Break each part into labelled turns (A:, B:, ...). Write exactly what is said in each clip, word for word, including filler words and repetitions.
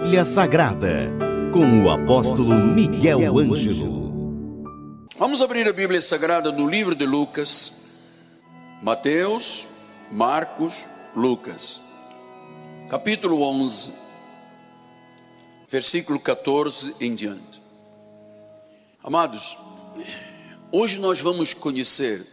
A: Bíblia Sagrada, com o apóstolo Miguel Ângelo.
B: Vamos abrir a Bíblia Sagrada no livro de Lucas, Mateus, Marcos, Lucas, capítulo onze, versículo catorze em diante. Amados, hoje nós vamos conhecer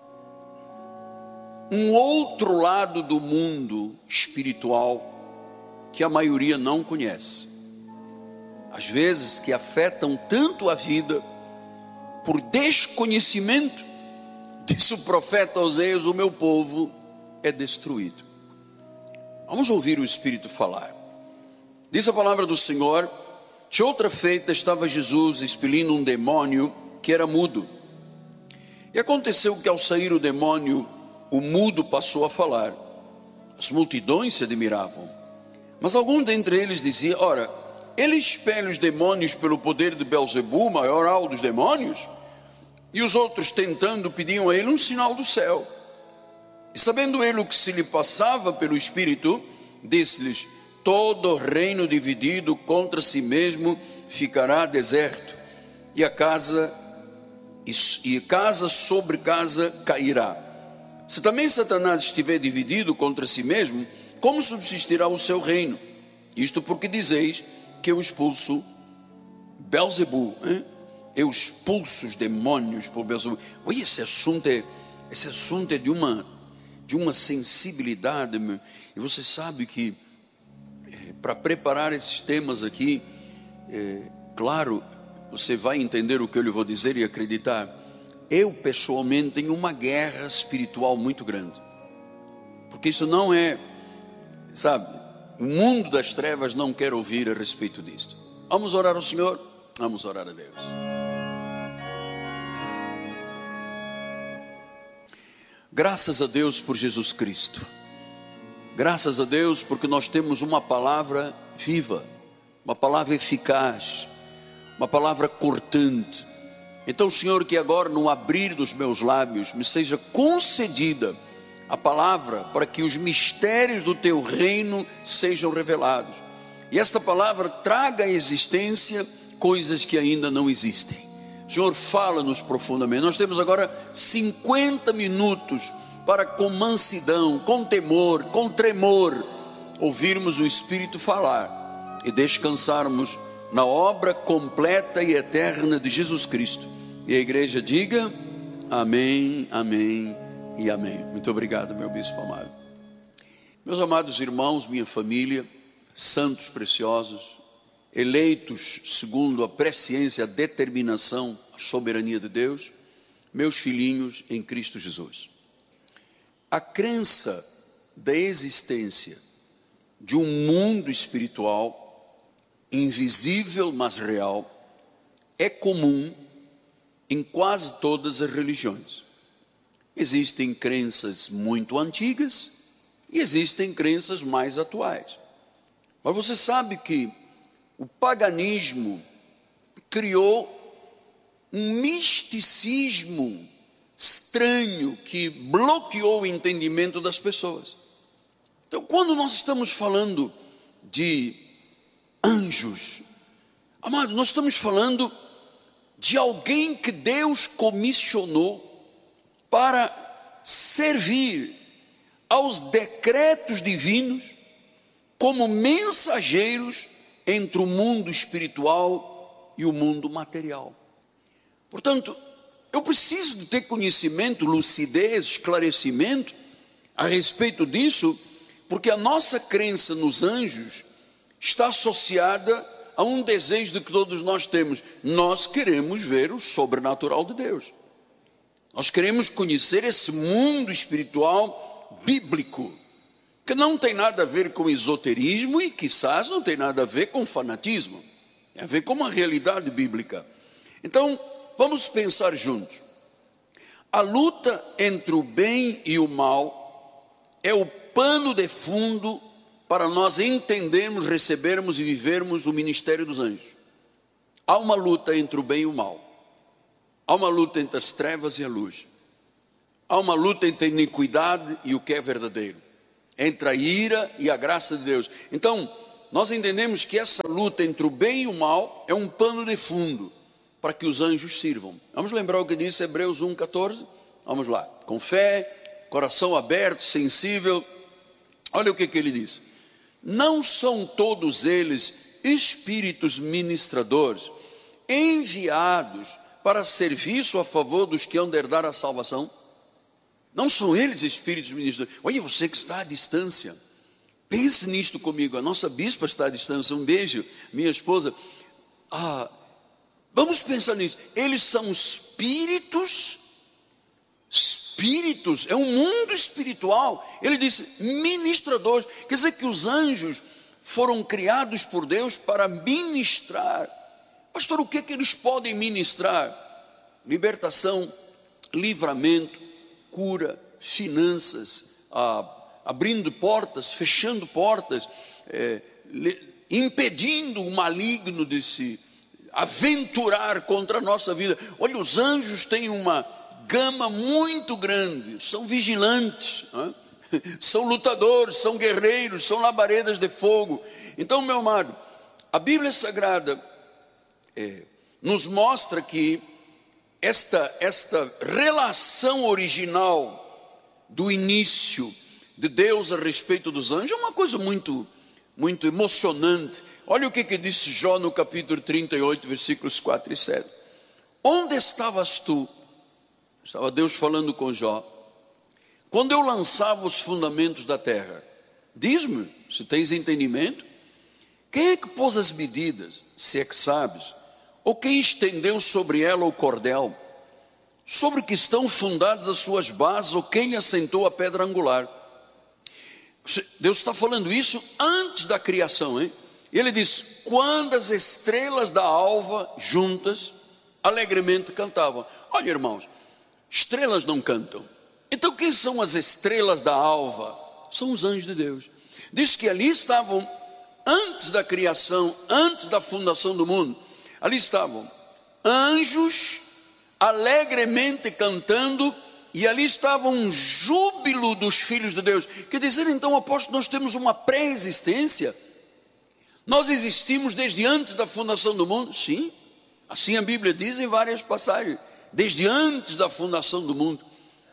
B: um outro lado do mundo espiritual que a maioria não conhece. Às vezes que afetam tanto a vida por desconhecimento. Disse o profeta Oséias: o meu povo é destruído. Vamos ouvir o Espírito falar. Diz a palavra do Senhor: de outra feita estava Jesus expelindo um demônio que era mudo. E aconteceu que ao sair o demônio, o mudo passou a falar. As multidões se admiravam. Mas algum dentre eles dizia: ora, ele expele os demônios pelo poder de Belzebu, maioral dos demônios? E os outros, tentando, pediam a ele um sinal do céu. E sabendo ele o que se lhe passava pelo Espírito, disse-lhes: todo reino dividido contra si mesmo ficará deserto, e a casa, e casa sobre casa cairá. Se também Satanás estiver dividido contra si mesmo, como subsistirá o seu reino? Isto porque dizeis que eu expulso Belzebu, hein? Eu expulso os demônios por Belzebu. Oi, esse assunto é, esse assunto é de uma, de uma sensibilidade, meu. E você sabe que é, para preparar esses temas aqui, é, claro, você vai entender o que eu lhe vou dizer e acreditar. Eu pessoalmente tenho uma guerra espiritual muito grande, porque isso não é, sabe, o mundo das trevas não quer ouvir a respeito disto. Vamos orar ao Senhor? Vamos orar a Deus. Graças a Deus por Jesus Cristo. Graças a Deus porque nós temos uma palavra viva, uma palavra eficaz, uma palavra cortante. Então, Senhor, que agora no abrir dos meus lábios me seja concedida a palavra para que os mistérios do teu reino sejam revelados. E esta palavra traga à existência coisas que ainda não existem. Senhor, fala-nos profundamente. Nós temos agora cinquenta minutos para, com mansidão, com temor, com tremor, ouvirmos o Espírito falar e descansarmos na obra completa e eterna de Jesus Cristo. E a igreja diga amém, amém e amém. Muito obrigado, meu bispo amado. Meus amados irmãos, minha família, santos preciosos, eleitos segundo a presciência, a determinação, a soberania de Deus, meus filhinhos em Cristo Jesus. A crença da existência de um mundo espiritual, invisível mas real, é comum em quase todas as religiões. Existem crenças muito antigas e existem crenças mais atuais. Mas você sabe que o paganismo criou um misticismo estranho que bloqueou o entendimento das pessoas. Então, quando nós estamos falando de anjos, amado, nós estamos falando de alguém que Deus comissionou para servir aos decretos divinos como mensageiros entre o mundo espiritual e o mundo material. Portanto, eu preciso de ter conhecimento, lucidez, esclarecimento a respeito disso, porque a nossa crença nos anjos está associada a um desejo que todos nós temos. Nós queremos ver o sobrenatural de Deus. Nós queremos conhecer esse mundo espiritual bíblico, que não tem nada a ver com esoterismo e quizás não tem nada a ver com fanatismo. Tem a ver com uma realidade bíblica. Então, vamos pensar juntos. A luta entre o bem e o mal é o pano de fundo para nós entendermos, recebermos e vivermos o ministério dos anjos. Há uma luta entre o bem e o mal. Há uma luta entre as trevas e a luz. Há uma luta entre a iniquidade e o que é verdadeiro. Entre a ira e a graça de Deus. Então, nós entendemos que essa luta entre o bem e o mal é um pano de fundo para que os anjos sirvam. Vamos lembrar o que disse Hebreus um, catorze? Vamos lá. Com fé, coração aberto, sensível. Olha o que, que ele diz. Não são todos eles espíritos ministradores, enviados para serviço a favor dos que hão de herdar a salvação? Não são eles espíritos ministradores. Olha, você que está à distância, pense nisto comigo. A nossa bispa está à distância. Um beijo, minha esposa. Ah, vamos pensar nisso. Eles são espíritos, espíritos, é um mundo espiritual. Ele disse ministradores, quer dizer que os anjos foram criados por Deus para ministrar. Pastor, o que é que eles podem ministrar? Libertação, livramento, cura, finanças, ah, abrindo portas, fechando portas, é, le, impedindo o maligno de se aventurar contra a nossa vida. Olha, os anjos têm uma gama muito grande, são vigilantes, né? São lutadores, são guerreiros, são labaredas de fogo. Então, meu amado, a Bíblia Sagrada é, nos mostra que esta, esta relação original do início de Deus a respeito dos anjos é uma coisa muito, muito emocionante. Olha o que, que disse Jó no capítulo trinta e oito, versículos quatro e sete. Onde estavas tu? Estava Deus falando com Jó. Quando eu lançava os fundamentos da terra, diz-me, se tens entendimento, quem é que pôs as medidas, se é que sabes? Ou quem estendeu sobre ela o cordel? Sobre que estão fundadas as suas bases, ou quem lhe assentou a pedra angular? Deus está falando isso antes da criação, hein? Ele diz, quando as estrelas da alva juntas, alegremente cantavam. Olha, irmãos, estrelas não cantam. Então quem são as estrelas da alva? São os anjos de Deus. Diz que ali estavam, antes da criação, antes da fundação do mundo, ali estavam anjos alegremente cantando, e ali estava um júbilo dos filhos de Deus. Quer dizer, então, apóstolo, nós temos uma pré-existência. Nós existimos desde antes da fundação do mundo? Sim, assim a Bíblia diz em várias passagens, desde antes da fundação do mundo.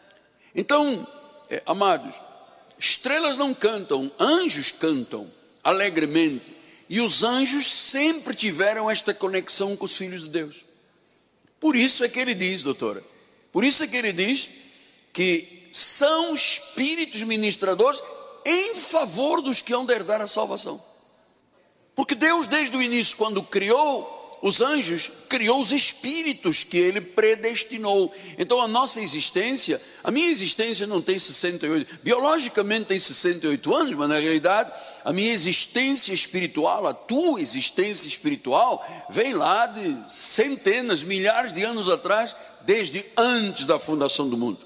B: Então, é, amados, estrelas não cantam, anjos cantam alegremente. E os anjos sempre tiveram esta conexão com os filhos de Deus. Por isso é que ele diz, doutora, por isso é que ele diz que são espíritos ministradores em favor dos que hão de herdar a salvação. Porque Deus, desde o início, quando criou os anjos, criou os espíritos que ele predestinou. Então a nossa existência, a minha existência não tem sessenta e oito, biologicamente tem sessenta e oito anos, mas na realidade a minha existência espiritual, a tua existência espiritual, vem lá de centenas, milhares de anos atrás, desde antes da fundação do mundo.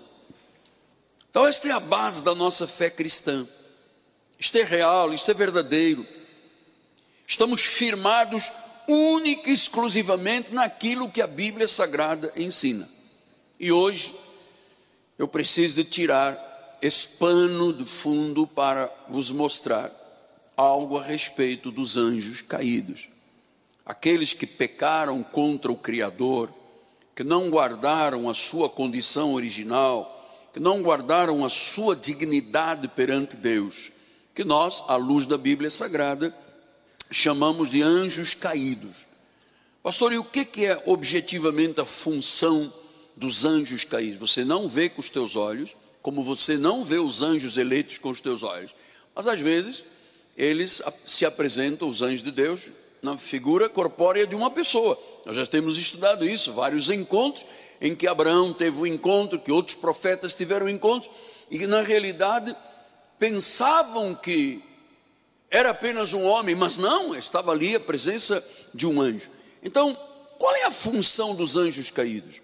B: Então esta é a base da nossa fé cristã. Isto é real, isto é verdadeiro. Estamos firmados única e exclusivamente naquilo que a Bíblia Sagrada ensina. E hoje eu preciso de tirar esse pano de fundo para vos mostrar algo a respeito dos anjos caídos, aqueles que pecaram contra o Criador, que não guardaram a sua condição original, que não guardaram a sua dignidade perante Deus, que nós, à luz da Bíblia Sagrada, chamamos de anjos caídos. Pastor, e o que é objetivamente a função dos anjos caídos? Você não vê com os teus olhos, como você não vê os anjos eleitos com os teus olhos, mas às vezes eles se apresentam, os anjos de Deus, na figura corpórea de uma pessoa. Nós já temos estudado isso, vários encontros em que Abraão teve um encontro, que outros profetas tiveram um encontro, e que na realidade pensavam que era apenas um homem, mas não, estava ali a presença de um anjo. Então, qual é a função dos anjos caídos?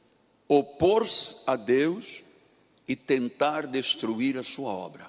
B: Opor-se a Deus e tentar destruir a sua obra.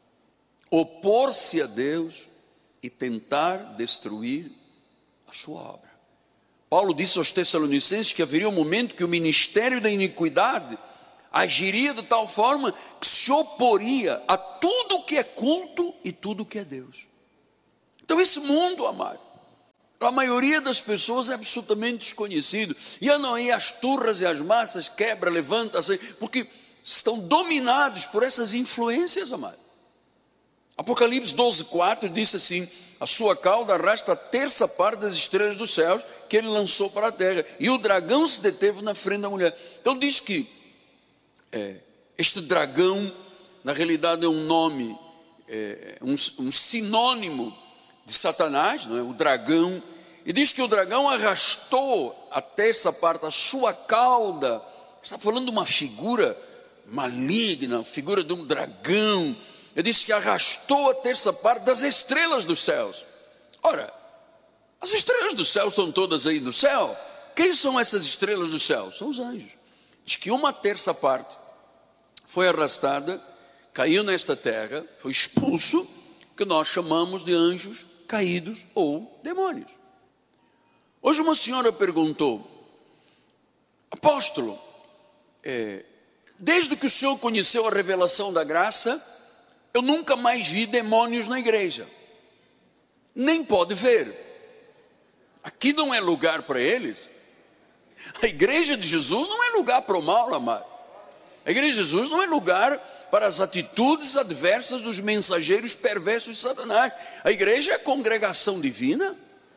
B: Opor-se a Deus e tentar destruir a sua obra. Paulo disse aos Tessalonicenses que haveria um momento que o ministério da iniquidade agiria de tal forma que se oporia a tudo o que é culto e tudo o que é Deus. Então esse mundo, amado, a maioria das pessoas é absolutamente desconhecido. E andam aí as turras e as massas, quebra, levanta, assim, porque estão dominados por essas influências, amado. Apocalipse doze, quatro diz assim: a sua cauda arrasta a terça parte das estrelas dos céus que ele lançou para a terra, e o dragão se deteve na frente da mulher. Então diz que é, este dragão, na realidade é um nome, é, um, um sinônimo de Satanás, não é? O dragão. E diz que o dragão arrastou a terça parte, a sua cauda. Está falando de uma figura maligna, figura de um dragão. Ele disse que arrastou a terça parte das estrelas dos céus. Ora, as estrelas dos céus estão todas aí no céu. Quem são essas estrelas do céu? São os anjos. Diz que uma terça parte foi arrastada, caiu nesta terra, foi expulso, que nós chamamos de anjos caídos ou demônios. Hoje uma senhora perguntou: apóstolo, é, desde que o senhor conheceu a revelação da graça, eu nunca mais vi demônios na igreja. Nem pode ver. Aqui não é lugar para eles. A igreja de Jesus não é lugar para o mal, amado. A igreja de Jesus não é lugar para as atitudes adversas dos mensageiros perversos de Satanás. A igreja é a congregação divina.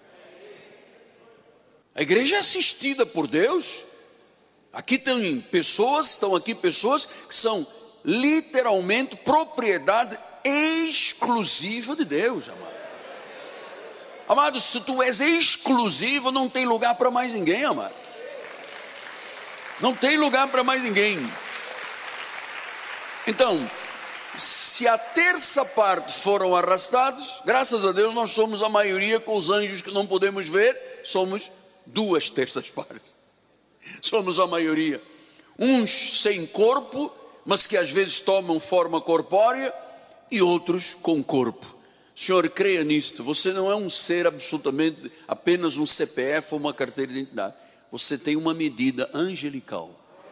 B: A igreja é assistida por Deus. Aqui tem pessoas, estão aqui pessoas que são literalmente propriedade exclusiva de Deus, amado. Amado, se tu és exclusivo, não tem lugar para mais ninguém, amado. Não tem lugar para mais ninguém. Então, se a terça parte foram arrastados, graças a Deus nós somos a maioria, com os anjos que não podemos ver, somos duas terças partes. Somos a maioria. Uns sem corpo, mas que às vezes tomam forma corpórea, e outros com corpo. Senhor, creia nisto. Você não é um ser absolutamente, apenas um C P F ou uma carteira de identidade. Você tem uma medida angelical.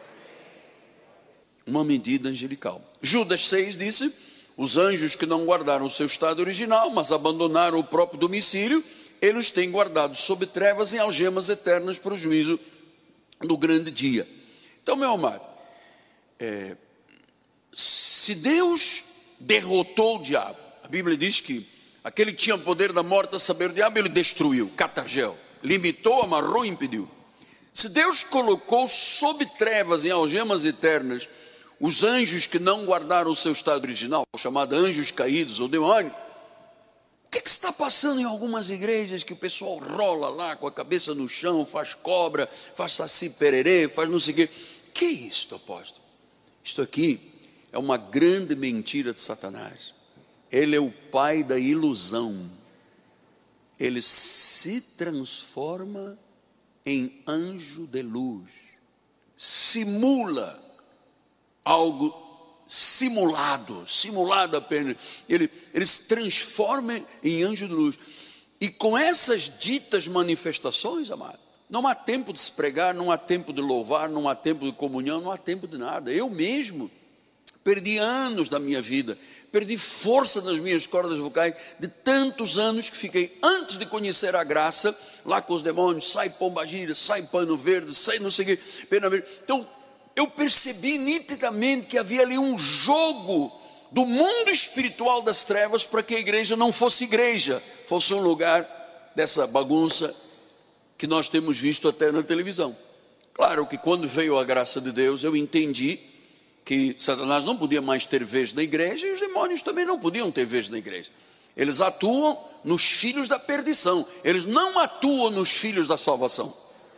B: Uma medida angelical. Judas seis disse: os anjos que não guardaram o seu estado original, mas abandonaram o próprio domicílio, eles têm guardado sob trevas em algemas eternas para o juízo do grande dia. Então, meu amado, é, se Deus derrotou o diabo, a Bíblia diz que aquele que tinha o poder da morte, a saber, o diabo, ele destruiu, catargel, limitou, amarrou e impediu. Se Deus colocou sob trevas em algemas eternas os anjos que não guardaram o seu estado original, chamados anjos caídos ou demônios, o que, que está passando em algumas igrejas que o pessoal rola lá com a cabeça no chão, faz cobra, faz saci pererê, faz não sei o quê? Que é isto, apóstolo? Isto aqui é uma grande mentira de Satanás. Ele é o pai da ilusão. Ele se transforma em anjo de luz, simula algo simulado, simulado apenas. Ele, ele se transforma em anjo de luz. E com essas ditas manifestações, amado, não há tempo de se pregar, não há tempo de louvar, não há tempo de comunhão, não há tempo de nada. Eu mesmo perdi anos da minha vida, perdi força nas minhas cordas vocais, de tantos anos que fiquei, antes de conhecer a graça, lá com os demônios, sai pombagira, sai pano verde, sai não sei o que, pena verde. Então, eu percebi nitidamente que havia ali um jogo do mundo espiritual das trevas para que a igreja não fosse igreja, fosse um lugar dessa bagunça que nós temos visto até na televisão. Claro que quando veio a graça de Deus, eu entendi que Satanás não podia mais ter vez na igreja, e os demônios também não podiam ter vez na igreja. Eles atuam nos filhos da perdição, eles não atuam nos filhos da salvação.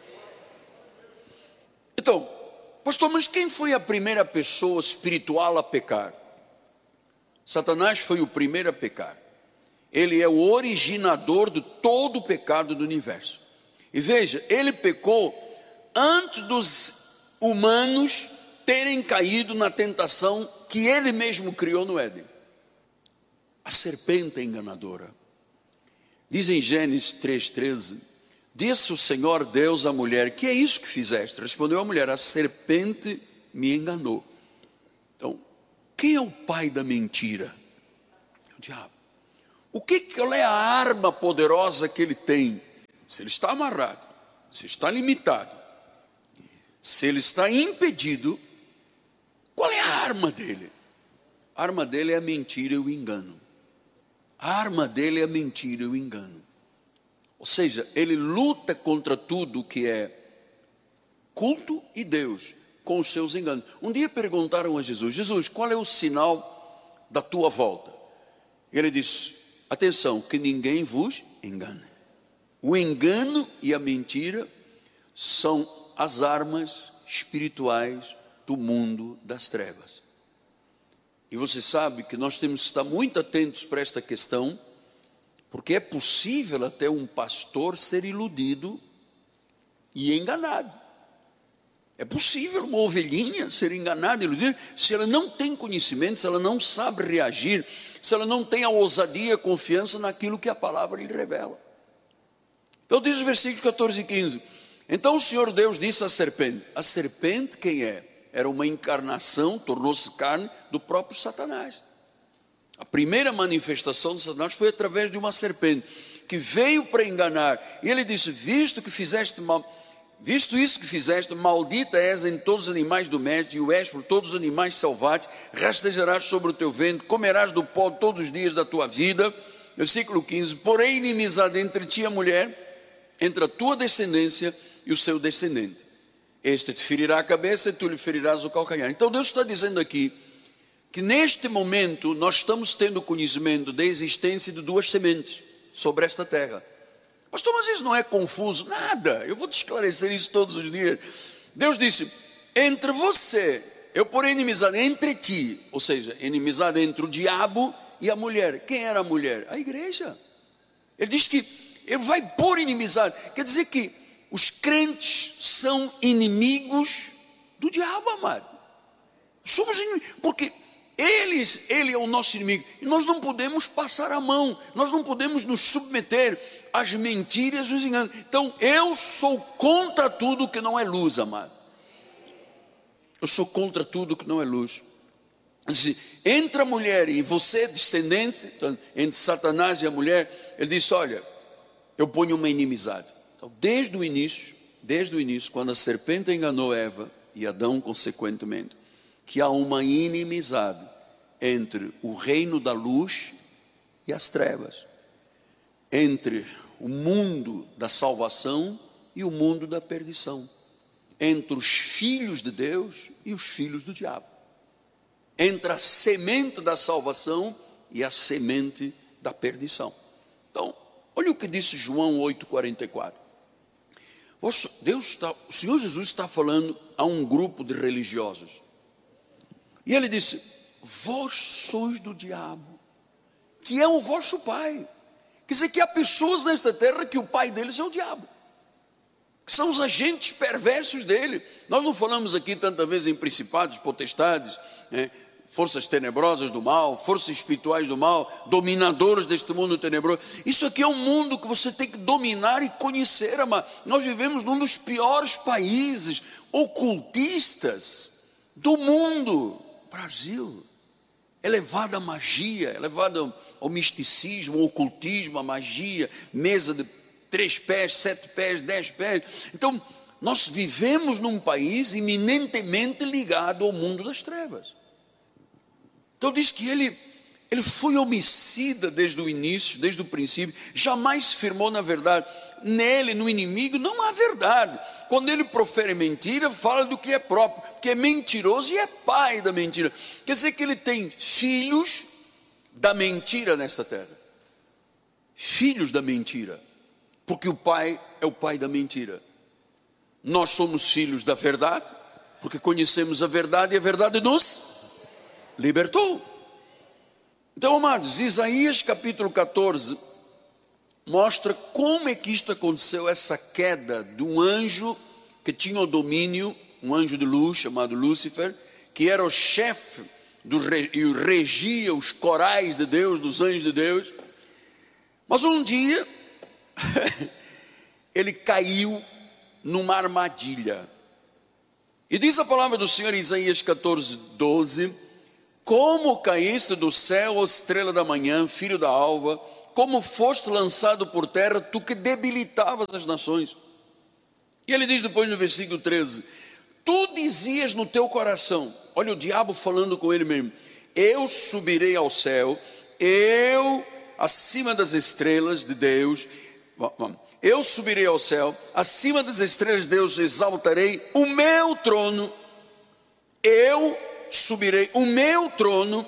B: Então, pastor, mas quem foi a primeira pessoa espiritual a pecar? Satanás foi o primeiro a pecar. Ele é o originador de todo o pecado do universo. E veja, ele pecou antes dos humanos terem caído na tentação que ele mesmo criou no Éden. A serpente é enganadora. Diz em Gênesis três, treze, disse o Senhor Deus à mulher: que é isso que fizeste? Respondeu a mulher: a serpente me enganou. Então, quem é o pai da mentira? O diabo. O que, qual é a arma poderosa que ele tem? Se ele está amarrado, se está limitado, se ele está impedido, qual é a arma dele? A arma dele é a mentira e o engano. A arma dele é a mentira e o engano. Ou seja, ele luta contra tudo que é culto e Deus, com os seus enganos. Um dia perguntaram a Jesus: Jesus, qual é o sinal da tua volta? E ele disse: atenção, que ninguém vos engane. O engano e a mentira são as armas espirituais do mundo das trevas. E você sabe que nós temos que estar muito atentos para esta questão, porque é possível até um pastor ser iludido e enganado. É possível uma ovelhinha ser enganada e iludida, se ela não tem conhecimento, se ela não sabe reagir, se ela não tem a ousadia, a confiança naquilo que a palavra lhe revela. Então diz o versículo catorze e quinze: então o Senhor Deus disse à serpente. A serpente quem é? Era uma encarnação, tornou-se carne do próprio Satanás. A primeira manifestação de Satanás foi através de uma serpente, que veio para enganar. E ele disse: visto que fizeste mal, visto isso que fizeste, maldita és em todos os animais domésticos, e o és por todos os animais selvagens, rastejarás sobre o teu ventre, comerás do pó todos os dias da tua vida. Versículo quinze: porém inimizade entre ti e a mulher, entre a tua descendência e o seu descendente. Este te ferirá a cabeça e tu lhe ferirás o calcanhar. Então Deus está dizendo aqui, que neste momento nós estamos tendo conhecimento da existência de duas sementes sobre esta terra. Pastor, mas isso não é confuso? Nada, eu vou te esclarecer isso todos os dias. Deus disse: entre você, eu porei inimizade entre ti, ou seja, inimizade entre o diabo e a mulher. Quem era a mulher? A igreja. Ele diz que ele vai pôr inimizade, quer dizer que os crentes são inimigos do diabo, amado. Somos inimigos, porque eles, ele é o nosso inimigo, e nós não podemos passar a mão, nós não podemos nos submeter às mentiras e aos enganos. Então eu sou contra tudo que não é luz, amado. Eu sou contra tudo que não é luz. Disse, entre a mulher e você, descendente, então, entre Satanás e a mulher, ele disse: olha, eu ponho uma inimizade. Então, desde o início, desde o início, quando a serpente enganou Eva e Adão consequentemente, que há uma inimizade entre o reino da luz e as trevas, entre o mundo da salvação e o mundo da perdição, entre os filhos de Deus e os filhos do diabo, entre a semente da salvação e a semente da perdição. Então, olha o que disse João oito, quarenta e quatro. Deus está, o Senhor Jesus está falando a um grupo de religiosos, e ele disse: vós sois do diabo, que é o vosso pai. Quer dizer que há pessoas nesta terra que o pai deles é o diabo, que são os agentes perversos dele. Nós não falamos aqui tantas vezes em principados, potestades, né? Forças tenebrosas do mal, forças espirituais do mal, dominadores deste mundo tenebroso. Isso aqui é um mundo que você tem que dominar e conhecer, amado. Nós vivemos num dos piores países ocultistas do mundo. Brasil é levado à magia, é levado ao misticismo, ao ocultismo, à magia, mesa de três pés, sete pés, dez pés. Então nós vivemos num país eminentemente ligado ao mundo das trevas. Então diz que ele, ele foi homicida desde o início, desde o princípio, jamais se firmou na verdade. Nele, no inimigo, não há verdade. Quando ele profere mentira, fala do que é próprio, porque é mentiroso e é pai da mentira. Quer dizer que ele tem filhos da mentira nesta terra, filhos da mentira, porque o pai é o pai da mentira. Nós somos filhos da verdade, porque conhecemos a verdade e a verdade nos libertou. Então, amados, Isaías capítulo catorze mostra como é que isto aconteceu, essa queda de um anjo que tinha o domínio, um anjo de luz chamado Lúcifer, que era o chefe do, e regia os corais de Deus, dos anjos de Deus. Mas um dia ele caiu numa armadilha, e diz a palavra do Senhor em Isaías catorze, doze: como caíste do céu, ó estrela da manhã, filho da alva, como foste lançado por terra, tu que debilitavas as nações. E ele diz depois no versículo treze, tu dizias no teu coração, olha o diabo falando com ele mesmo, eu subirei ao céu, eu acima das estrelas de Deus, eu subirei ao céu, acima das estrelas de Deus exaltarei o meu trono, eu subirei o meu trono,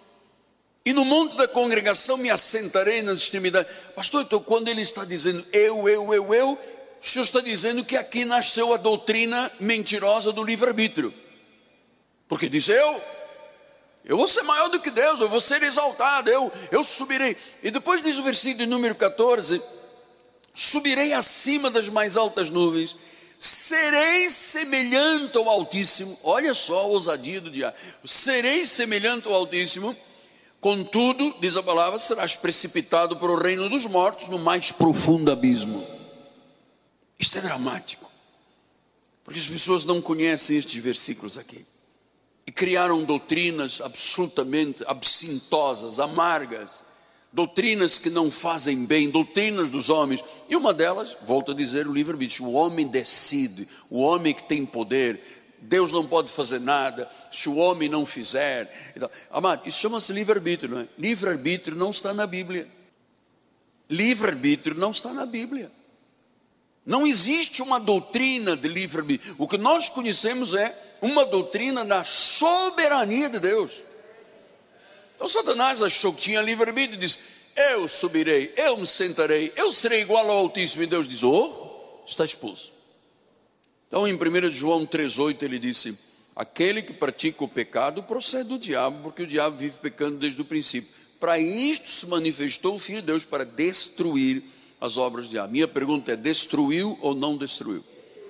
B: e no monte da congregação me assentarei nas extremidades. Pastor, então quando ele está dizendo eu, eu, eu, eu, o Senhor está dizendo que aqui nasceu a doutrina mentirosa do livre-arbítrio. Porque diz eu, eu vou ser maior do que Deus, eu vou ser exaltado, eu, eu subirei. E depois diz o versículo número catorze, subirei acima das mais altas nuvens, serei semelhante ao Altíssimo. Olha só a ousadia do diabo. Serei semelhante ao Altíssimo. Contudo, diz a palavra, serás precipitado para o reino dos mortos, no mais profundo abismo. Isto é dramático, porque as pessoas não conhecem estes versículos aqui, e criaram doutrinas absolutamente absintosas, amargas, doutrinas que não fazem bem, doutrinas dos homens, e uma delas, volto a dizer, o livre-arbítrio. O homem decide, o homem que tem poder, Deus não pode fazer nada se o homem não fizer. Então, amado, isso chama-se livre-arbítrio, não é? Livre-arbítrio não está na Bíblia. Livre-arbítrio não está na Bíblia. Não existe uma doutrina de livre-arbítrio. O que nós conhecemos é uma doutrina da soberania de Deus. Então Satanás achou que tinha livre-arbítrio e disse, eu subirei, eu me sentarei, eu serei igual ao Altíssimo. E Deus diz, oh, está expulso. Então em primeira João três, oito ele disse, aquele que pratica o pecado procede do diabo, porque o diabo vive pecando desde o princípio. Para isto se manifestou o Filho de Deus, para destruir as obras do diabo. Minha pergunta é, destruiu ou não destruiu?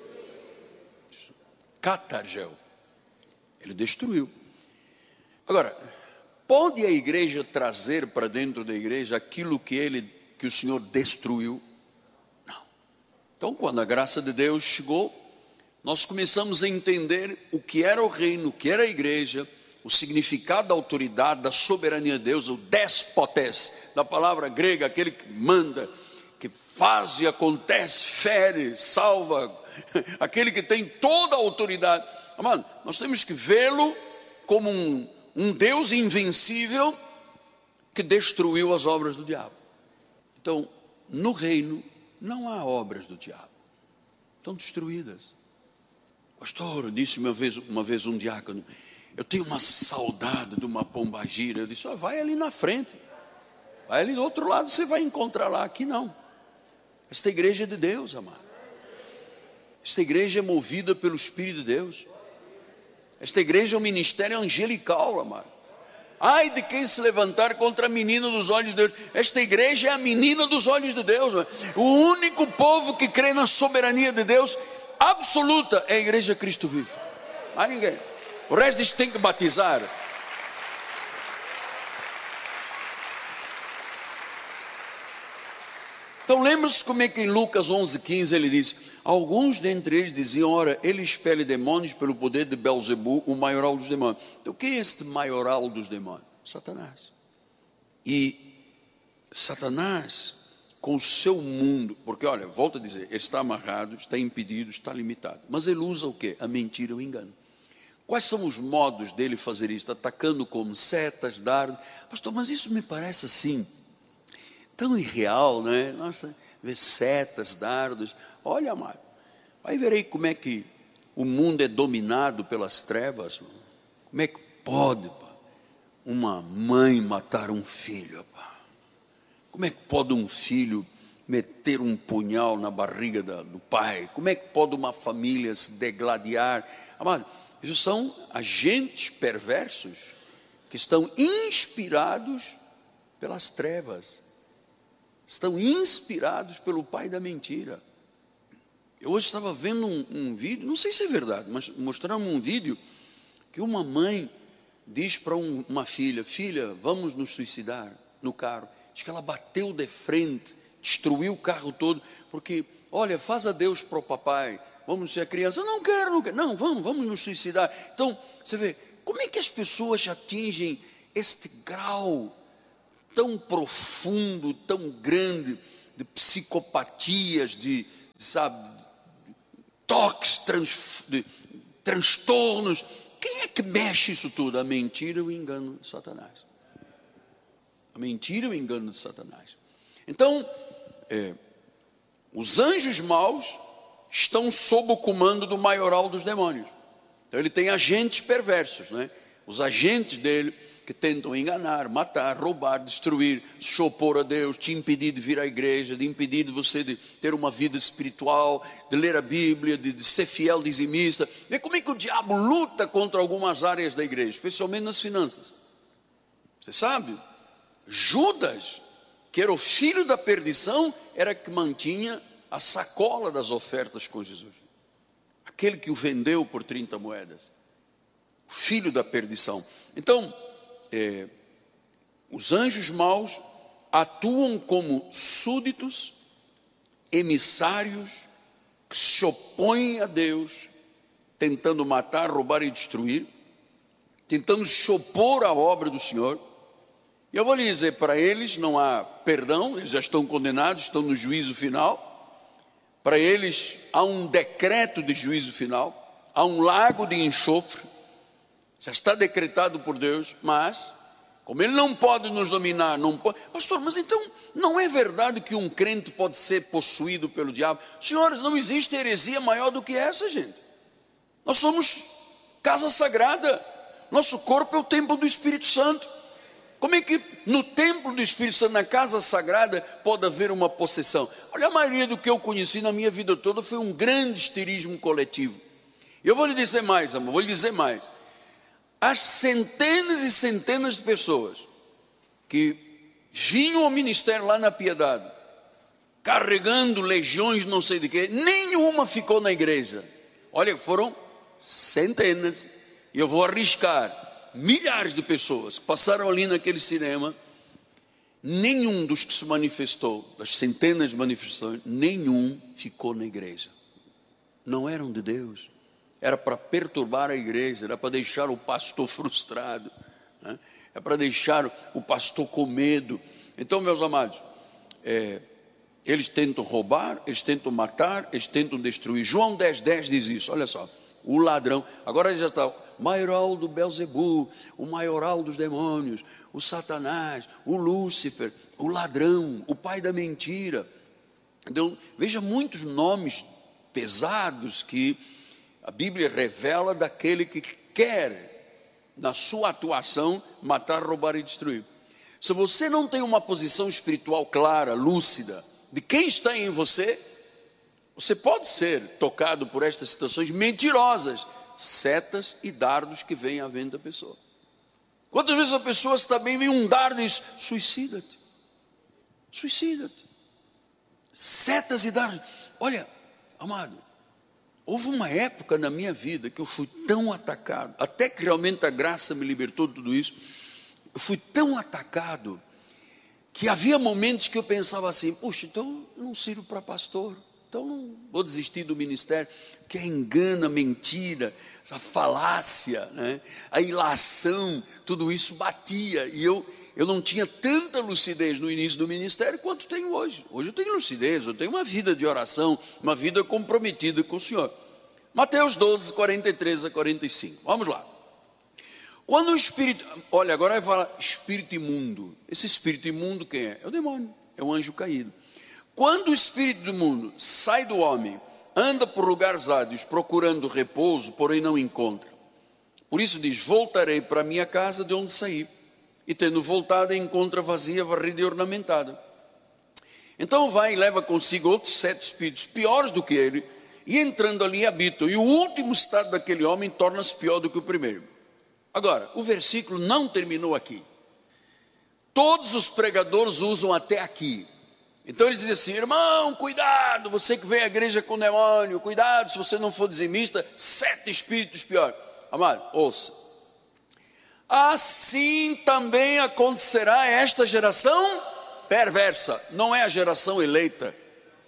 B: Catargel, ele destruiu. Agora, pode a igreja trazer para dentro da igreja aquilo que ele, que o Senhor destruiu? Não. Então quando a graça de Deus chegou, nós começamos a entender o que era o reino, o que era a igreja, o significado da autoridade, da soberania de Deus, o despotes, da palavra grega, aquele que manda, que faz e acontece, fere, salva, aquele que tem toda a autoridade. Amado, nós temos que vê-lo como um, um Deus invencível que destruiu as obras do diabo. Então, no reino não há obras do diabo, estão destruídas. Pastor, disse uma vez, uma vez um diácono, eu tenho uma saudade de uma pombagira. Eu disse, oh, vai ali na frente, vai ali do outro lado, você vai encontrar lá. Aqui não. Esta igreja é de Deus, amado. Esta igreja é movida pelo Espírito de Deus. Esta igreja é um ministério angelical, amado. Ai de quem se levantar contra a menina dos olhos de Deus. Esta igreja é a menina dos olhos de Deus, amado. O único povo que crê na soberania de Deus absoluta é a igreja Cristo vive. Não há ninguém. O resto diz que tem que batizar. Então lembra-se como é que em Lucas onze, quinze ele diz, alguns dentre eles diziam, ora, ele expele demônios pelo poder de Belzebu, o maioral dos demônios. Então quem é este maioral dos demônios? Satanás. E Satanás, com o seu mundo, porque olha, volto a dizer, ele está amarrado, está impedido, está limitado, mas ele usa o quê? A mentira e o engano. Quais são os modos dele fazer isso? Atacando como setas, dardos. Pastor, mas isso me parece assim, tão irreal, não é? Nossa, ver setas, dardos. Olha, amado, vai ver aí como é que o mundo é dominado pelas trevas. Como é que pode, pá, uma mãe matar um filho, pá? Como é que pode um filho meter um punhal na barriga da, do pai? Como é que pode uma família se degladiar? Amado, isso são agentes perversos que estão inspirados pelas trevas, estão inspirados pelo pai da mentira. Eu hoje estava vendo um, um vídeo, não sei se é verdade, mas mostraram um vídeo que uma mãe diz para um, uma filha, filha, vamos nos suicidar no carro. Diz que ela bateu de frente, destruiu o carro todo, porque, olha, faz a Deus para o papai, vamos ser a criança, não quero, não quero, não, vamos, vamos nos suicidar. Então, você vê, como é que as pessoas atingem este grau tão profundo, tão grande, de psicopatias, de, sabe, toques, trans, de transtornos. Quem é que mexe isso tudo? A mentira e o engano de Satanás. A mentira e o engano de Satanás. Então, é, os anjos maus estão sob o comando do maioral dos demônios. Então ele tem agentes perversos, né? Os agentes dele que tentam enganar, matar, roubar, destruir, se opor a Deus, te impedir de vir à igreja, de impedir de você de ter uma vida espiritual, de ler a Bíblia, de, de ser fiel dizimista. Vê como é que o diabo luta contra algumas áreas da igreja, especialmente nas finanças. Você sabe, Judas, que era o filho da perdição, era que mantinha a sacola das ofertas com Jesus. Aquele que o vendeu por trinta moedas. O filho da perdição. Então, É, os anjos maus atuam como súditos, emissários, que se opõem a Deus, tentando matar, roubar e destruir, tentando se opor à obra do Senhor. E eu vou lhe dizer, para eles não há perdão, eles já estão condenados, estão no juízo final. Para eles há um decreto de juízo final, há um lago de enxofre, já está decretado por Deus, mas, como Ele não pode nos dominar, não pode... Pastor, mas então, não é verdade que um crente pode ser possuído pelo diabo? Senhores, não existe heresia maior do que essa, gente. Nós somos casa sagrada, nosso corpo é o templo do Espírito Santo. Como é que no templo do Espírito Santo, na casa sagrada, pode haver uma possessão? Olha, a maioria do que eu conheci na minha vida toda foi um grande histerismo coletivo. E eu vou lhe dizer mais, amor, vou lhe dizer mais. As centenas e centenas de pessoas que vinham ao ministério lá na Piedade, carregando legiões não sei de quê, nenhuma ficou na igreja. Olha, foram centenas, e eu vou arriscar, milhares de pessoas que passaram ali naquele cinema. Nenhum dos que se manifestou, das centenas de manifestações, nenhum ficou na igreja. Não eram de Deus. Era para perturbar a igreja, era para deixar o pastor frustrado, né? É para deixar o pastor com medo. Então, meus amados, é, eles tentam roubar, eles tentam matar, eles tentam destruir. João dez, dez diz isso, olha só, o ladrão, agora já está, o maioral do Belzebu, o maioral dos demônios, o Satanás, o Lúcifer, o ladrão, o pai da mentira. Então, veja muitos nomes pesados que a Bíblia revela daquele que quer, na sua atuação, matar, roubar e destruir. Se você não tem uma posição espiritual clara, lúcida, de quem está em você, você pode ser tocado por estas situações mentirosas, setas e dardos que vêm à venda da pessoa. Quantas vezes a pessoa está bem, vem um dardo e diz, suicida-te, suicida-te. Setas e dardos. Olha, amado, houve uma época na minha vida que eu fui tão atacado, até que realmente a graça me libertou de tudo isso. Eu fui tão atacado que havia momentos que eu pensava assim, puxa, então eu não sirvo para pastor, então não vou desistir do ministério, que é engano, a mentira, essa falácia, né? A ilação, tudo isso batia, e eu, eu não tinha tanta lucidez no início do ministério quanto tenho hoje. Hoje eu tenho lucidez, eu tenho uma vida de oração, uma vida comprometida com o Senhor. Mateus doze, quarenta e três a quarenta e cinco, vamos lá. Quando o espírito, olha, agora vai falar espírito imundo. Esse espírito imundo quem é? É o demônio, é o anjo caído. Quando o espírito imundo sai do homem, anda por lugares áridos, procurando repouso, porém não encontra. Por isso diz, voltarei para a minha casa de onde saí. E tendo voltado, encontra vazia, varrida e ornamentada. Então vai e leva consigo outros sete espíritos, piores do que ele, e entrando ali habitam. E o último estado daquele homem torna-se pior do que o primeiro. Agora, o versículo não terminou aqui. Todos os pregadores usam até aqui. Então eles dizem assim, irmão, cuidado, você que vem à igreja com demônio, cuidado, se você não for dizimista, sete espíritos pior. Amado, ouça. Assim também acontecerá a esta geração perversa. Não é a geração eleita.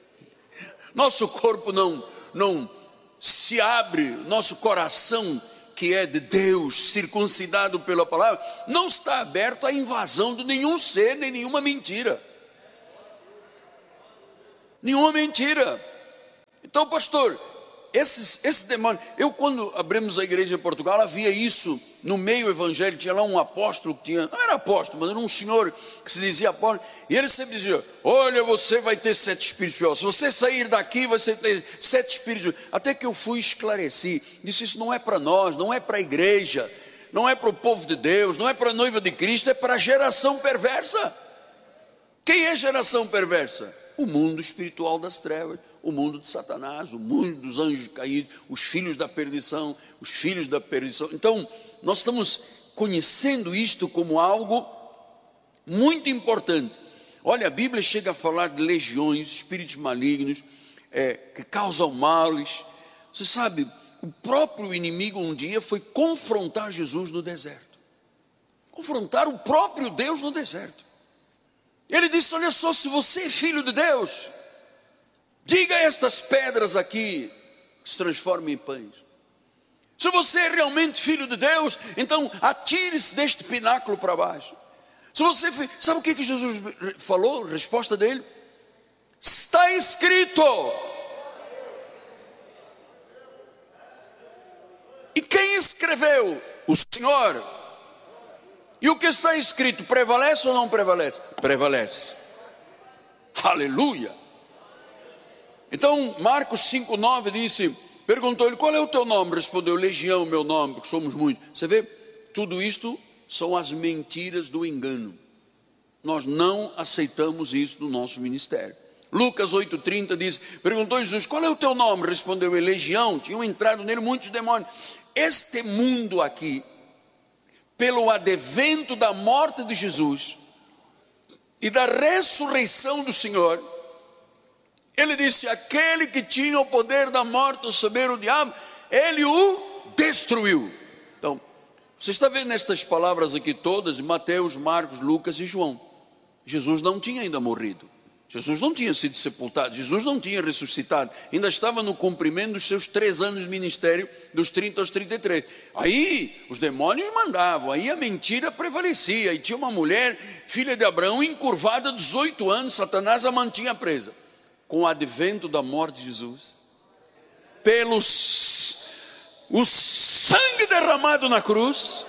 B: Nosso corpo não, não se abre, nosso coração que é de Deus, circuncidado pela palavra, não está aberto à invasão de nenhum ser, nem nenhuma mentira. Nenhuma mentira. Então, pastor, esses, esse demônio, eu quando abrimos a igreja em Portugal, havia isso no meio evangélico, tinha lá um apóstolo, que tinha, não era apóstolo, mas era um senhor que se dizia apóstolo, e ele sempre dizia, olha, você vai ter sete espíritos piores, se você sair daqui, você ter sete espíritos, até que eu fui esclareci, disse, isso não é para nós, não é para a igreja, não é para o povo de Deus, não é para a noiva de Cristo, é para a geração perversa. Quem é a geração perversa? O mundo espiritual das trevas, o mundo de Satanás, o mundo dos anjos caídos, os filhos da perdição, os filhos da perdição. Então, nós estamos conhecendo isto como algo muito importante. Olha, a Bíblia chega a falar de legiões, espíritos malignos, é, que causam males. Você sabe, o próprio inimigo um dia foi confrontar Jesus no deserto. Confrontar o próprio Deus no deserto. Ele disse, olha só, se você é filho de Deus, diga a estas pedras aqui, que se transformem em pães. Se você é realmente filho de Deus, então atire-se deste pináculo para baixo. Se você, sabe o que, que Jesus falou? A resposta dele, está escrito. E quem escreveu? O Senhor. E o que está escrito, prevalece ou não prevalece? Prevalece. Aleluia. Então, Marcos cinco, nove disse, perguntou-lhe, qual é o teu nome? Respondeu, Legião, meu nome, porque somos muitos. Você vê, tudo isto são as mentiras do engano. Nós não aceitamos isso no nosso ministério. Lucas oito, trinta diz, perguntou Jesus, qual é o teu nome? Respondeu ele, Legião, tinham entrado nele muitos demônios. Este mundo aqui, pelo advento da morte de Jesus e da ressurreição do Senhor, ele disse, aquele que tinha o poder da morte, o saber, o diabo, ele o destruiu. Então, você está vendo estas palavras aqui todas, Mateus, Marcos, Lucas e João. Jesus não tinha ainda morrido, Jesus não tinha sido sepultado, Jesus não tinha ressuscitado, ainda estava no cumprimento dos seus três anos de ministério, dos trinta aos trinta e três. Aí os demônios mandavam, aí a mentira prevalecia, e tinha uma mulher, filha de Abraão, encurvada dezoito anos, Satanás a mantinha presa. Com o advento da morte de Jesus, pelos o sangue derramado na cruz,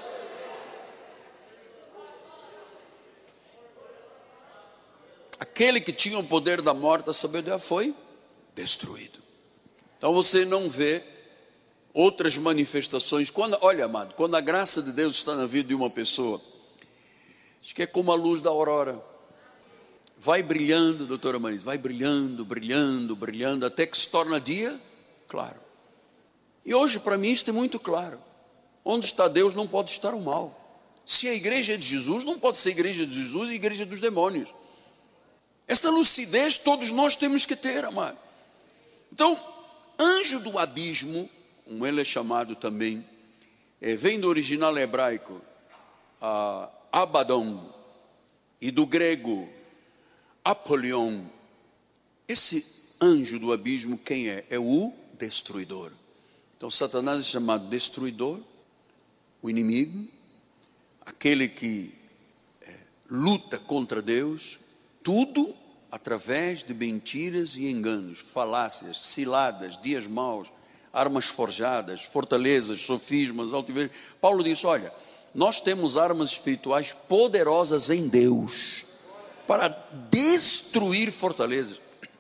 B: aquele que tinha o poder da morte, a sabedoria, foi destruído. Então você não vê outras manifestações. Quando, olha, amado, quando a graça de Deus está na vida de uma pessoa, acho que é como a luz da aurora. Vai brilhando, doutora Marisa, vai brilhando, brilhando, brilhando, até que se torna dia claro. E hoje para mim isto é muito claro. Onde está Deus não pode estar o mal. Se a igreja é de Jesus, não pode ser igreja de Jesus e igreja dos demônios. Esta lucidez todos nós temos que ter, amado. Então, anjo do abismo, como ele é chamado também, é, vem do original hebraico, a Abaddon, e do grego, Apolion. Esse anjo do abismo, quem é? É o destruidor. Então Satanás é chamado destruidor, o inimigo, aquele que é, luta contra Deus, tudo através de mentiras e enganos, falácias, ciladas, dias maus, armas forjadas, fortalezas, sofismas, altivez. Paulo disse, olha, nós temos armas espirituais poderosas em Deus, para destruir fortalezas,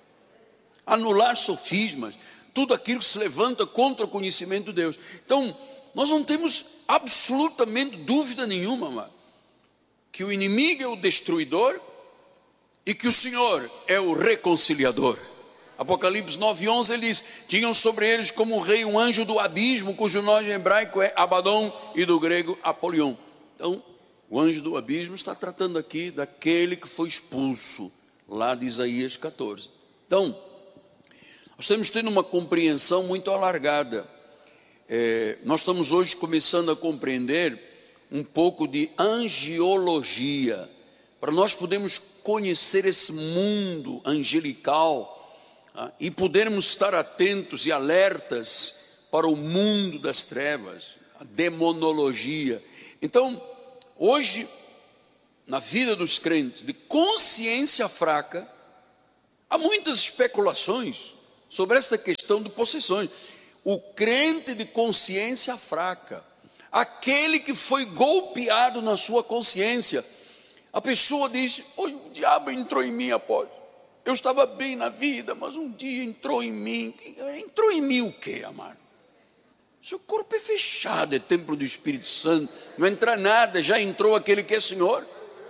B: anular sofismas, tudo aquilo que se levanta contra o conhecimento de Deus. Então, nós não temos absolutamente dúvida nenhuma, amado, que o inimigo é o destruidor e que o Senhor é o reconciliador. Apocalipse nove, onze, ele diz, tinham sobre eles como um rei um anjo do abismo, cujo nome em hebraico é Abaddon e do grego Apolion. Então, o anjo do abismo está tratando aqui daquele que foi expulso, lá de Isaías catorze. Então, nós temos tendo uma compreensão muito alargada. É, nós estamos hoje começando a compreender um pouco de angiologia, para nós podermos conhecer esse mundo angelical, ah, e podermos estar atentos e alertas para o mundo das trevas. a demonologia. Então, hoje, na vida dos crentes de consciência fraca, há muitas especulações sobre essa questão de possessões. O crente de consciência fraca, aquele que foi golpeado na sua consciência, a pessoa diz: "Oi, o diabo entrou em mim após. Eu estava bem na vida, mas um dia entrou em mim." Entrou em mim o quê, amado? Seu corpo é fechado, é templo do Espírito Santo, não entra nada, já entrou aquele que é Senhor.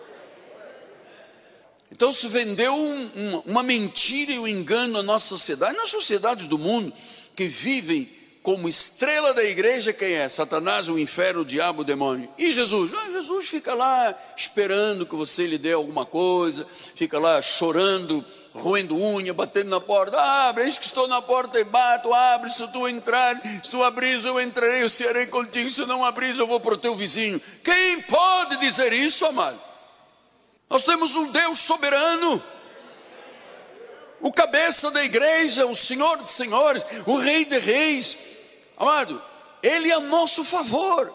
B: Então se vendeu um, um, uma mentira e um engano à nossa sociedade, nas sociedades do mundo, que vivem como estrela da igreja. Quem é? Satanás, o inferno, o diabo, o demônio. E Jesus? Ah, Jesus fica lá esperando que você lhe dê alguma coisa, fica lá chorando, roendo unha, batendo na porta. Abre, eis que estou na porta e bato. Abre, se tu entrar, se tu abris, eu entrarei, eu serei contigo. Se não abris, eu vou para o teu vizinho. Quem pode dizer isso, amado? Nós temos um Deus soberano, o cabeça da igreja, o Senhor de senhores, o Rei de reis. Amado, Ele é a nosso favor.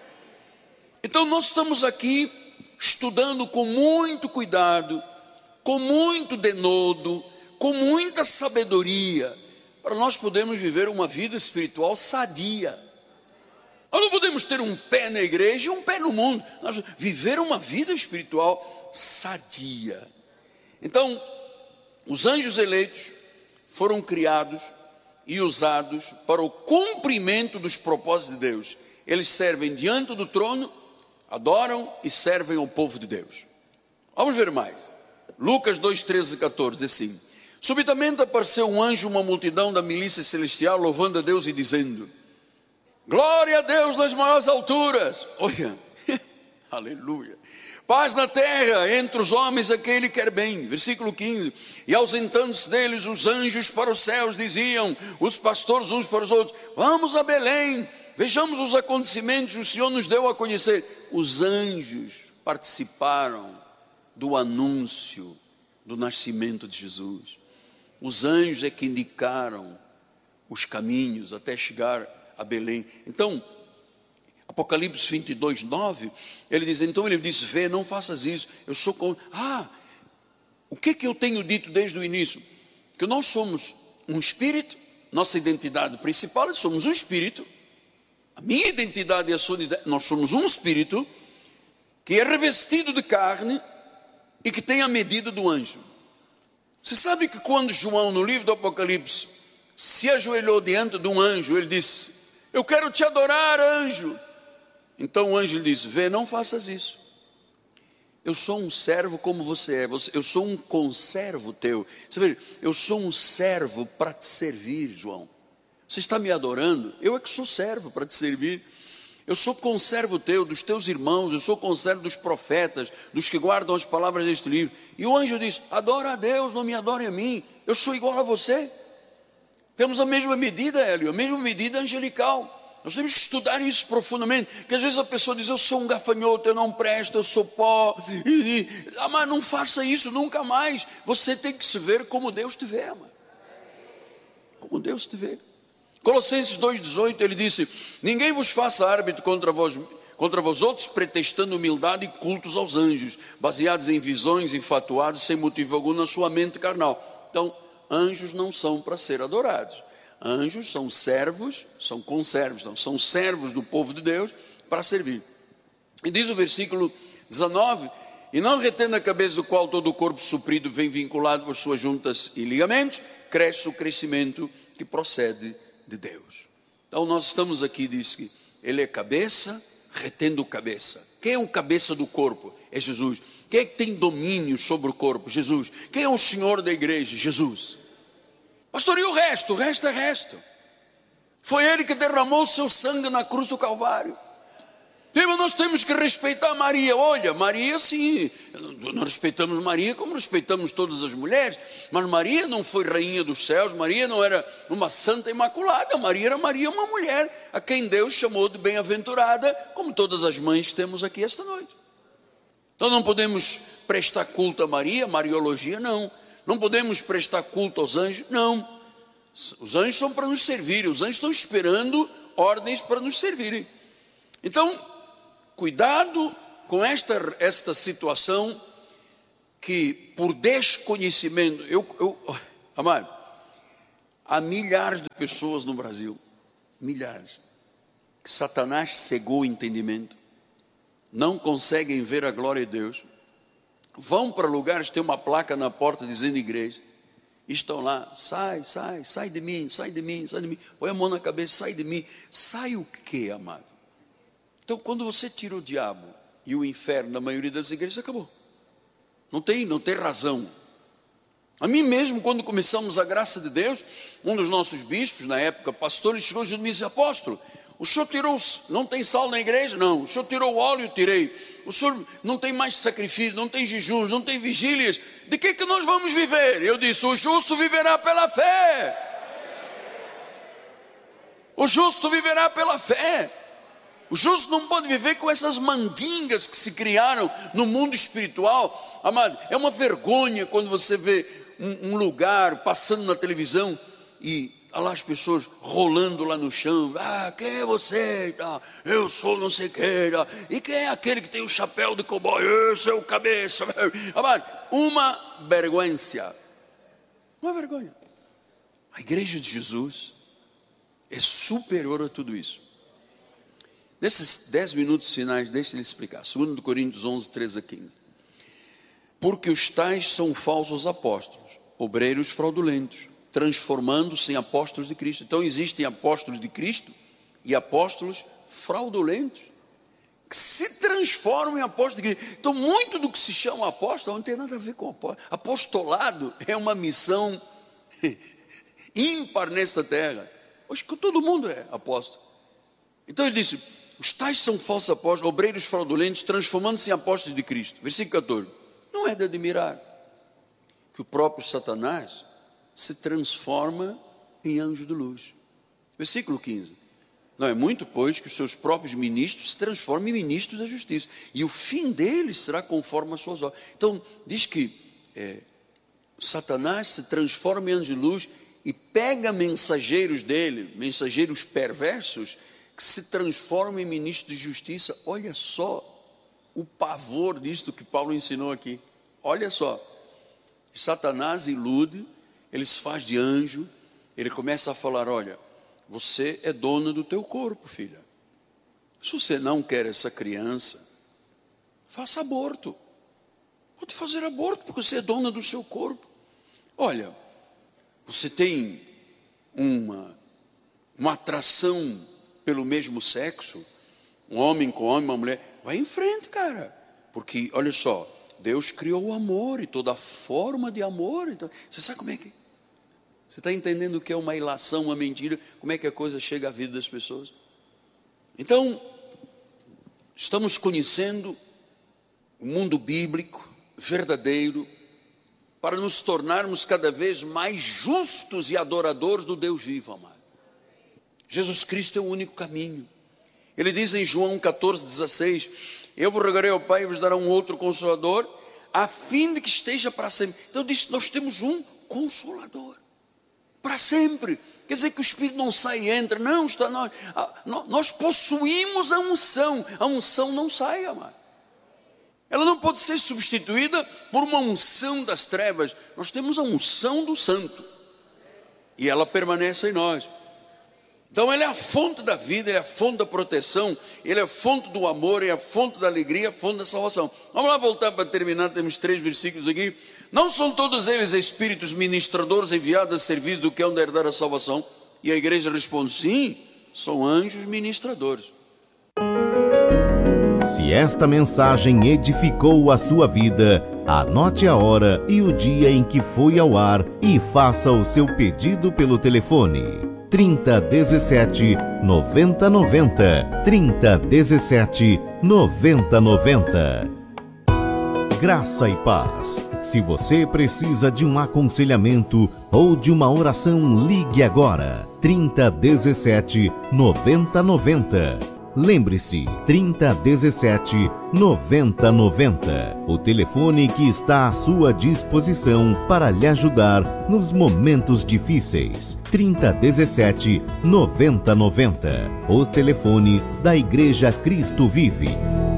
B: Então nós estamos aqui estudando com muito cuidado, com muito denodo, com muita sabedoria, para nós podermos viver uma vida espiritual sadia. Nós não podemos ter um pé na igreja e um pé no mundo. Nós viver uma vida espiritual sadia. Então, os anjos eleitos foram criados e usados para o cumprimento dos propósitos de Deus. Eles servem diante do trono, adoram e servem ao povo de Deus. Vamos ver mais. Lucas dois, treze e catorze, diz assim: subitamente apareceu um anjo, uma multidão da milícia celestial, louvando a Deus e dizendo: glória a Deus nas maiores alturas. Olha, aleluia. Paz na terra, entre os homens a quem Ele quer bem. Versículo quinze. E ausentando-se deles os anjos para os céus, diziam os pastores uns para os outros: vamos a Belém, vejamos os acontecimentos que o Senhor nos deu a conhecer. Os anjos participaram do anúncio do nascimento de Jesus. Os anjos é que indicaram os caminhos até chegar a Belém. Então, Apocalipse vinte e dois, nove, ele diz, então ele disse: vê, não faças isso, eu sou com... Ah, o que que eu tenho dito desde o início? Que nós somos um espírito, nossa identidade principal é somos um espírito, a minha identidade e a sua identidade, nós somos um espírito que é revestido de carne e que tem a medida do anjo. Você sabe que quando João, no livro do Apocalipse, se ajoelhou diante de um anjo, ele disse: eu quero te adorar, anjo. Então o anjo lhe disse: vê, não faças isso. Eu sou um servo como você é. Eu sou um conservo teu. Você vê, eu sou um servo para te servir, João. Você está me adorando? Eu é que sou servo para te servir. Eu sou conservo teu, dos teus irmãos. Eu sou conservo dos profetas, dos que guardam as palavras deste livro. E o anjo diz: adora a Deus, não me adore a mim. Eu sou igual a você. Temos a mesma medida, Hélio, a mesma medida angelical. Nós temos que estudar isso profundamente, porque às vezes a pessoa diz: eu sou um gafanhoto, eu não presto, eu sou pó, e, e, ah, mas não faça isso nunca mais. Você tem que se ver como Deus te vê, amado. Como Deus te vê. Colossenses dois, dezoito, ele disse: ninguém vos faça árbitro contra vós, contra vós outros, pretextando humildade e cultos aos anjos, baseados em visões, infatuados, sem motivo algum na sua mente carnal. Então, anjos não são para ser adorados. Anjos são servos, são conservos, não, são servos do povo de Deus para servir. E diz o versículo dezenove: e não retendo a cabeça, do qual todo o corpo suprido vem vinculado por suas juntas e ligamentos, cresce o crescimento que procede de Deus. Então nós estamos aqui, diz que Ele é cabeça, retendo cabeça. Quem é o cabeça do corpo? É Jesus. Quem é que tem domínio sobre o corpo? Jesus. Quem é o Senhor da igreja? Jesus. Pastor, e o resto? O resto é resto. Foi Ele que derramou o seu sangue na cruz do Calvário. Então, nós temos que respeitar Maria. Olha, Maria sim, nós respeitamos Maria como respeitamos todas as mulheres, mas Maria não foi rainha dos céus, Maria não era uma santa imaculada, Maria era Maria, uma mulher a quem Deus chamou de bem-aventurada, como todas as mães que temos aqui esta noite. Então não podemos prestar culto a Maria, Mariologia não. Não podemos prestar culto aos anjos, não. Os anjos são para nos servir, os anjos estão esperando ordens para nos servirem. Então, cuidado com esta, esta situação que por desconhecimento, eu, eu, amado, há milhares de pessoas no Brasil, milhares, que Satanás cegou o entendimento, não conseguem ver a glória de Deus, vão para lugares, tem uma placa na porta dizendo igreja, e estão lá, sai, sai, sai de mim, sai de mim, sai de mim, põe a mão na cabeça, sai de mim, sai o quê, amado? Então, quando você tira o diabo e o inferno da maioria das igrejas, acabou. Não tem, não tem razão. A mim mesmo, quando começamos a graça de Deus, um dos nossos bispos, na época, pastor, ele chegou junto e me disse, apóstolo, o senhor tirou, não tem sal na igreja? Não. O senhor tirou o óleo? Tirei. O senhor não tem mais sacrifício, não tem jejuns, não tem vigílias. De que que nós vamos viver? Eu disse, o justo viverá pela fé. O justo viverá pela fé. O justo não pode viver com essas mandingas que se criaram no mundo espiritual. Amado, é uma vergonha quando você vê um, um lugar passando na televisão e olha lá as pessoas rolando lá no chão. Ah, quem é você? Ah, eu sou não sei quem. Ah, e quem é aquele que tem o chapéu de cowboy? Eu sou o cabeça. Amado, uma vergonha. Uma vergonha. A igreja de Jesus é superior a tudo isso. Nesses dez minutos finais, deixa ele explicar. Segundo Coríntios onze, treze a quinze. Porque os tais são falsos apóstolos, obreiros fraudulentos, transformando-se em apóstolos de Cristo. Então existem apóstolos de Cristo e apóstolos fraudulentos, que se transformam em apóstolos de Cristo. Então muito do que se chama apóstolo não tem nada a ver com apóstolo. Apostolado é uma missão ímpar nesta terra. Acho que todo mundo é apóstolo. Então ele disse, os tais são falsos apóstolos, obreiros fraudulentos, transformando-se em apóstolos de Cristo. Versículo catorze. Não é de admirar que o próprio Satanás se transforma em anjo de luz. Versículo quinze. Não é muito, pois, que os seus próprios ministros se transformem em ministros da justiça, e o fim deles será conforme as suas obras. Então, diz que é, Satanás se transforma em anjo de luz e pega mensageiros dele, mensageiros perversos, que se transformam em ministros de justiça. Olha só o pavor disto que Paulo ensinou aqui. Olha só, Satanás ilude, ele se faz de anjo, ele começa a falar, olha, você é dona do teu corpo, filha. Se você não quer essa criança, faça aborto. Pode fazer aborto, porque você é dona do seu corpo. Olha, você tem uma, uma atração pelo mesmo sexo, um homem com homem, uma mulher, vai em frente, cara. Porque, olha só, Deus criou o amor e toda forma de amor. Então, você sabe como é que... Você está entendendo o que é uma ilação, uma mentira? Como é que a coisa chega à vida das pessoas? Então, estamos conhecendo o mundo bíblico, verdadeiro, para nos tornarmos cada vez mais justos e adoradores do Deus vivo, amado. Jesus Cristo é o único caminho. Ele diz em João catorze, dezesseis, eu vos rogarei ao Pai e vos dará um outro Consolador, a fim de que esteja para sempre. Então disse, nós temos um Consolador, para sempre. Quer dizer que o Espírito não sai e entra, não, está, nós, nós possuímos a unção, a unção não sai, amado. Ela não pode ser substituída por uma unção das trevas. Nós temos a unção do Santo, e ela permanece em nós. Então ele é a fonte da vida, ele é a fonte da proteção, ele é a fonte do amor, ele é a fonte da alegria, a fonte da salvação. Vamos lá voltar para terminar, temos três versículos aqui. Não são todos eles espíritos ministradores enviados a serviço do que é onde herdar a salvação? E a igreja responde, sim, são anjos ministradores.
A: Se esta mensagem edificou a sua vida, anote a hora e o dia em que foi ao ar e faça o seu pedido pelo telefone trinta, dezessete, noventa, noventa, trinta, dezessete, noventa, noventa. Graça e paz. Se você precisa de um aconselhamento ou de uma oração, ligue agora trinta, dezessete, noventa, noventa. Lembre-se, trinta dezessete, noventa noventa. O telefone que está à sua disposição para lhe ajudar nos momentos difíceis. trinta dezessete, noventa noventa. O telefone da Igreja Cristo Vive.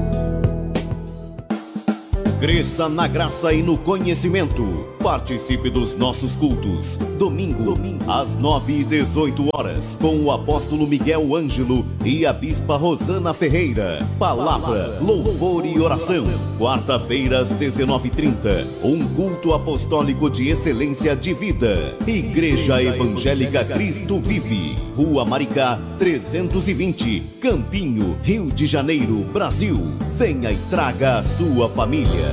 A: Cresça na graça e no conhecimento. Participe dos nossos cultos. Domingo, Domingo. às nove e dezoito horas, com o apóstolo Miguel Ângelo e a bispa Rosana Ferreira. Palavra, louvor e oração. Quarta-feira, às dezenove e trinta, um culto apostólico de excelência de vida. Igreja Evangélica Cristo Vive. Rua Maricá, trezentos e vinte, Campinho, Rio de Janeiro, Brasil. Venha e traga a sua família.